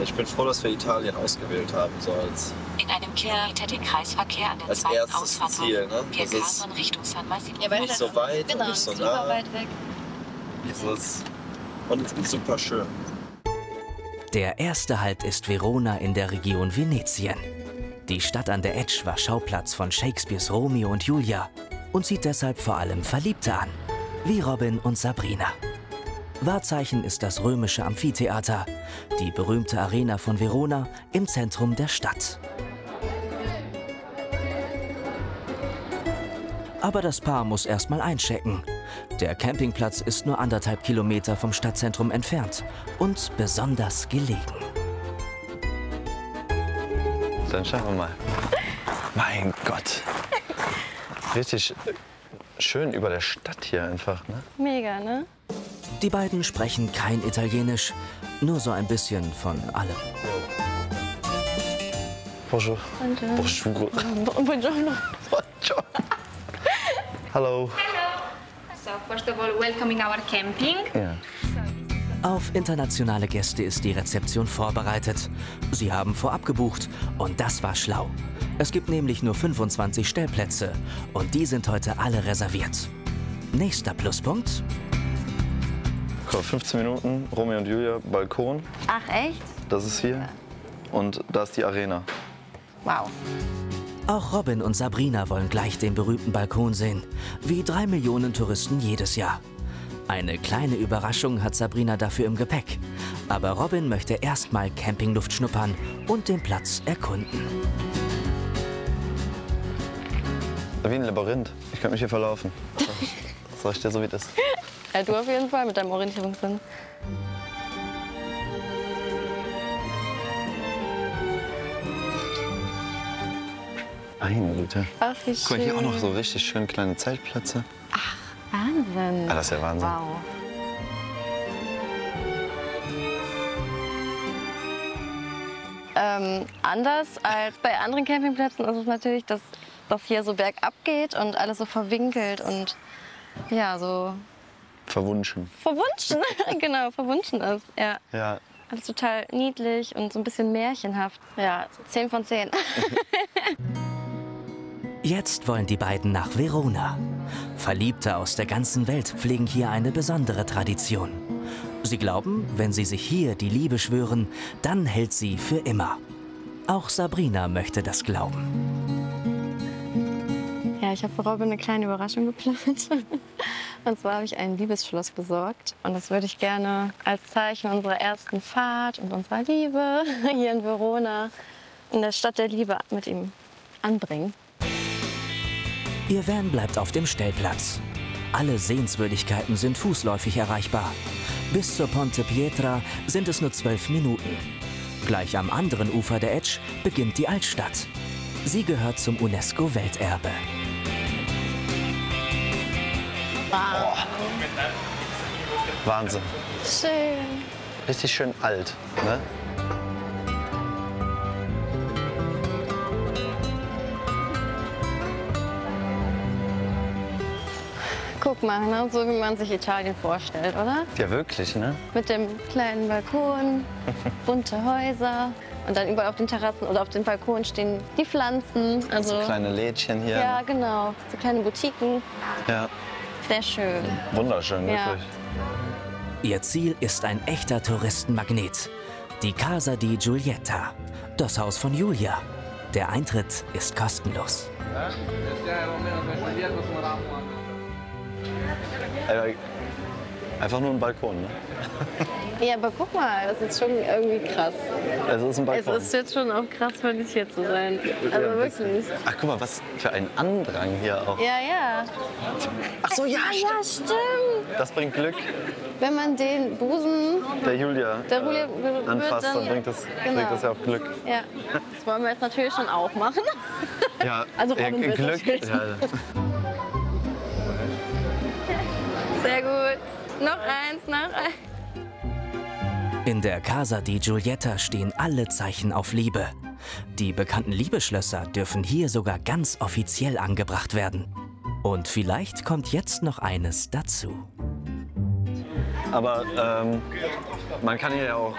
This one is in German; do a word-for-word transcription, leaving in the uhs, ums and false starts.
Ich bin froh, dass wir Italien ausgewählt haben, so als, In einem Kilometer den Kreisverkehr an der als zweiten erstes Ausfahrt Ziel. Ne? Wir Das ist fahren Richtung San Massimo. Ja, weil nicht das- so weit genau, und nicht so super nah. weit weg. Dieses, und es ist super schön. Der erste Halt ist Verona in der Region Venetien. Die Stadt an der Etsch war Schauplatz von Shakespeares Romeo und Julia und zieht deshalb vor allem Verliebte an, wie Robin und Sabrina. Wahrzeichen ist das römische Amphitheater, die berühmte Arena von Verona im Zentrum der Stadt. Aber das Paar muss erst mal einchecken. Der Campingplatz ist nur anderthalb Kilometer vom Stadtzentrum entfernt und besonders gelegen. Dann schauen wir mal. Mein Gott. Richtig schön über der Stadt hier einfach, ne? Mega, ne? Die beiden sprechen kein Italienisch, nur so ein bisschen von allem. Bonjour. Buongiorno. Bonjour. Buongiorno. Bonjour. Hallo. So, first of all, welcoming our camping. Ja. Auf internationale Gäste ist die Rezeption vorbereitet. Sie haben vorab gebucht und das war schlau. Es gibt nämlich nur fünfundzwanzig Stellplätze und die sind heute alle reserviert. Nächster Pluspunkt: Guck, fünfzehn Minuten, Romeo und Julia, Balkon. Ach, echt? Das ist hier. Und da ist die Arena. Wow. Auch Robin und Sabrina wollen gleich den berühmten Balkon sehen, wie drei Millionen Touristen jedes Jahr. Eine kleine Überraschung hat Sabrina dafür im Gepäck. Aber Robin möchte erstmal Campingluft schnuppern und den Platz erkunden. Wie ein Labyrinth. Ich könnte mich hier verlaufen. Sag ich dir so, wie das ist. Ja, du auf jeden Fall mit deinem Orientierungssinn. Meine Güte. Ach, wie schön. Guck mal, hier auch noch so richtig schön kleine Zeltplätze. Wahnsinn. Ah, das ist ja Wahnsinn. Wow. Ähm, anders als bei anderen Campingplätzen ist es natürlich, dass das hier so bergab geht und alles so verwinkelt und ja, so Verwunschen. verwunschen. Genau, verwunschen ist. Ja. Ja. Alles total niedlich und so ein bisschen märchenhaft. Ja, zehn von zehn. Jetzt wollen die beiden nach Verona. Verliebte aus der ganzen Welt pflegen hier eine besondere Tradition. Sie glauben, wenn sie sich hier die Liebe schwören, dann hält sie für immer. Auch Sabrina möchte das glauben. Ja, ich habe für Robin eine kleine Überraschung geplant. Und zwar habe ich ein Liebesschloss besorgt. Und das würde ich gerne als Zeichen unserer ersten Fahrt und unserer Liebe hier in Verona, in der Stadt der Liebe, mit ihm anbringen. Ihr Van bleibt auf dem Stellplatz. Alle Sehenswürdigkeiten sind fußläufig erreichbar. Bis zur Ponte Pietra sind es nur zwölf Minuten. Gleich am anderen Ufer der Etsch beginnt die Altstadt. Sie gehört zum UNESCO-Welterbe. Wow. Wahnsinn. Schön. Richtig schön alt, ne? Guck mal, ne? So wie man sich Italien vorstellt, oder? Ja, wirklich, ne? Mit dem kleinen Balkon, bunte Häuser. Und dann überall auf den Terrassen oder auf den Balkonen stehen die Pflanzen. Also, So kleine Lädchen hier. ja, genau. So kleine Boutiquen. Ja. Sehr schön. Wunderschön, Ja. wirklich. Ihr Ziel ist ein echter Touristenmagnet. Die Casa di Giulietta, das Haus von Julia. Der Eintritt ist kostenlos. Aber einfach nur ein Balkon, ne? Ja, aber guck mal, das ist schon irgendwie krass. Es ist ein Es Balkon. ist jetzt schon auch krass, für dich hier zu sein. Also wirklich. Ach, guck mal, was für ein Andrang hier auch. Ja, ja. Ach so, ja, Ah, stimmt. ja, stimmt. Das bringt Glück. Wenn man den Busen Der Julia, der Julia äh, berührt, anfasst, dann dann- bringt das, genau. bringt das ja auch Glück. Ja, das wollen wir jetzt natürlich schon auch machen. Ja, Also ja, Robin will Glück. natürlich. Ja, Sehr gut. Noch eins, noch eins. In der Casa di Giulietta stehen alle Zeichen auf Liebe. Die bekannten Liebesschlösser dürfen hier sogar ganz offiziell angebracht werden. Und vielleicht kommt jetzt noch eines dazu. aber ähm, man kann hier ja auch